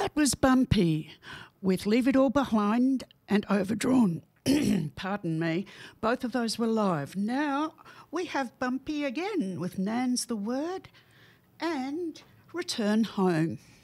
That was Bumpy with Leave It All Behind and Overdrawn. Pardon me. Both of those were live. Now we have Bumpy again with Nan's the Word and Return Home.